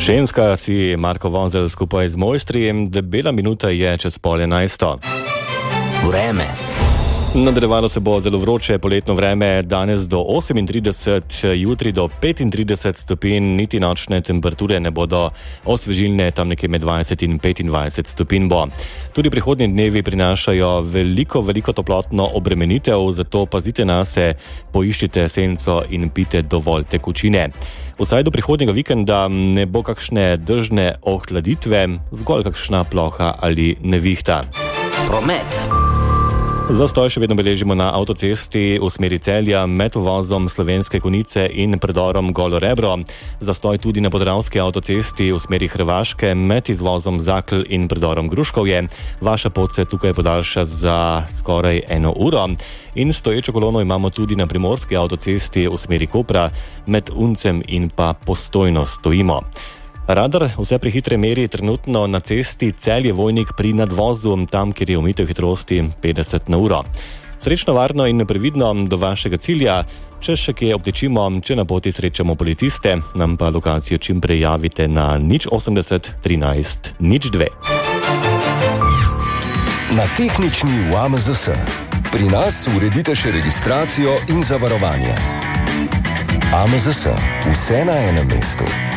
Ženska si Marko Vonzel skupaj z mojstri, debela minuta je čez 10:30. Vreme. Nadaljevalo se bo zelo vroče poletno vreme, danes do 38, jutri do 35 stopinj, niti nočne temperature ne bodo osvežilne, tam nekje med 20 in 25 stopinj bo. Tudi prihodnji dnevi prinašajo veliko toplotno obremenitev, zato pazite nase, poiščite senco in pite dovolj tekočine. Vsaj do prihodnjega vikenda ne bo kakšne dežne ohladitve, zgolj kakšna ploha ali nevihta. Promet. Zastoj še vedno beležimo na avtocesti v smeri Celja med uvozom Slovenske Konjice in predorom Golo Rebro. Zastoj tudi na podravski avtocesti v smeri Hrvaške med izvozom Zakl in predorom Gruškovje. Vaša pot se tukaj podaljša za skoraj 1 uro. In stoječo kolono imamo tudi na primorski avtocesti v smeri Kopra med Uncem in pa Postojno stojimo. Radar vse prehitre meri trenutno na cesti Celje-Vojnik pri nadvozu, tam, kjer je omejitev hitrosti 50 na uro. Srečno, varno in previdno do vašega cilja. Če še kje obtečimo, če na poti srečamo policiste, nam pa lokacijo čim prej javite na 080 13 02. Na tehnični v AMZS. Pri nas uredite še registracijo in zavarovanje. AMZS. Vse na enem mestu.